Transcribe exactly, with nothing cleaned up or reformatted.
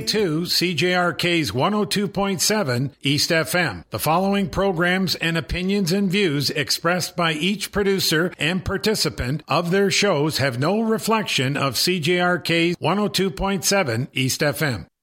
to C J R K's one oh two point seven East F M. The following programs and opinions and views expressed by each producer and participant of their shows have no reflection of C J R K's one oh two point seven East F M.